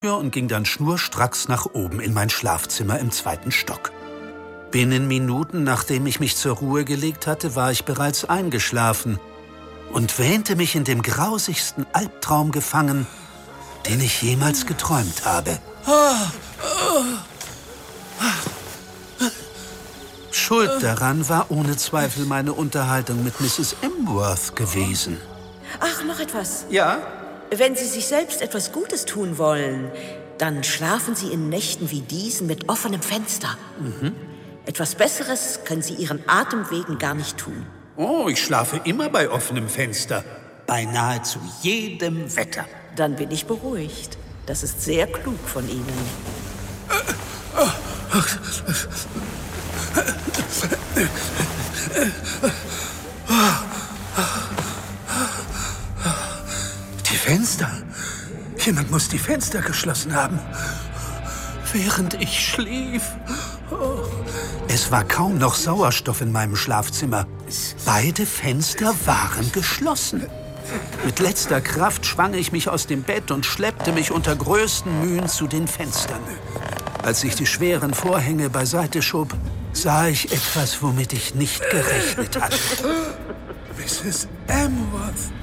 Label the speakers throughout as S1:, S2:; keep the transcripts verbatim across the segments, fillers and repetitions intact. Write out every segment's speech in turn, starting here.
S1: Tür und ging dann schnurstracks nach oben in mein Schlafzimmer im zweiten Stock. Binnen Minuten, nachdem ich mich zur Ruhe gelegt hatte, war ich bereits eingeschlafen und wähnte mich in dem grausigsten Albtraum gefangen, den ich jemals geträumt habe. Schuld daran war ohne Zweifel meine Unterhaltung mit Misses Emworth gewesen.
S2: Ach, noch etwas.
S1: Ja?
S2: Wenn Sie sich selbst etwas Gutes tun wollen, dann schlafen Sie in Nächten wie diesen mit offenem Fenster.
S1: Mhm.
S2: Etwas Besseres können Sie Ihren Atem wegen gar nicht tun.
S1: Oh, ich schlafe immer bei offenem Fenster. Bei nahezu jedem Wetter.
S2: Dann bin ich beruhigt. Das ist sehr klug von Ihnen.
S1: Die Fenster. Jemand muss die Fenster geschlossen haben. Während ich schlief. Oh. Es war kaum noch Sauerstoff in meinem Schlafzimmer. Beide Fenster waren geschlossen. Mit letzter Kraft schwang ich mich aus dem Bett und schleppte mich unter größten Mühen zu den Fenstern. Als ich die schweren Vorhänge beiseite schob, sah ich etwas, womit ich nicht gerechnet hatte.
S3: Misses Emworth.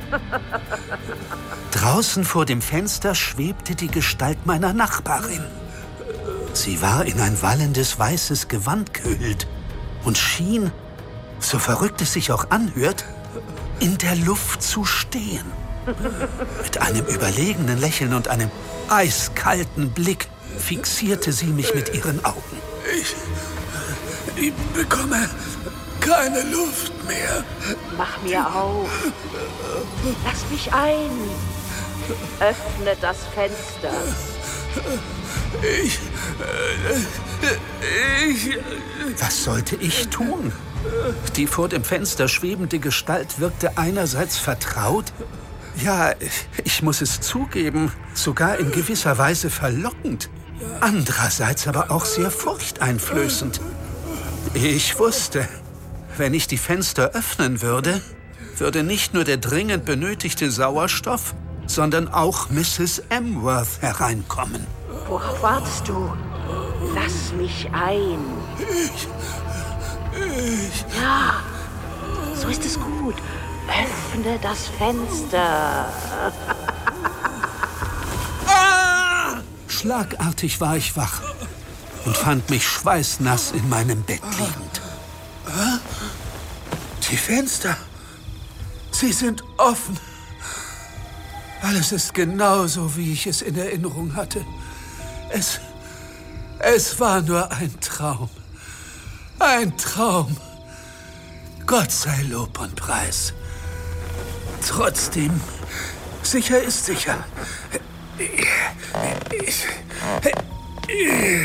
S1: Draußen vor dem Fenster schwebte die Gestalt meiner Nachbarin. Sie war in ein wallendes weißes Gewand gehüllt und schien, so verrückt es sich auch anhört, in der Luft zu stehen. Mit einem überlegenen Lächeln und einem eiskalten Blick fixierte sie mich mit ihren Augen.
S3: Ich, ich bekomme keine Luft mehr.
S4: Mach mir auf. Lass mich ein. Öffne das Fenster.
S3: Ich... Ich...
S1: Was sollte ich tun? Die vor dem Fenster schwebende Gestalt wirkte einerseits vertraut, ja, ich muss es zugeben, sogar in gewisser Weise verlockend, andererseits aber auch sehr furchteinflößend. Ich wusste, wenn ich die Fenster öffnen würde, würde nicht nur der dringend benötigte Sauerstoff, sondern auch Misses Emworth hereinkommen.
S4: Worauf wartest du? Lass mich ein.
S3: Ich... Ich...
S4: Ja, so ist es gut. Öffne das Fenster.
S1: Ah! Schlagartig war ich wach und fand mich schweißnass in meinem Bett liegend.
S3: Die Fenster, sie sind offen. Alles ist genauso, wie ich es in Erinnerung hatte. Es, es war nur ein Traum. Ein Traum. Gott sei Lob und Preis. Trotzdem, sicher ist sicher. Ich, ich,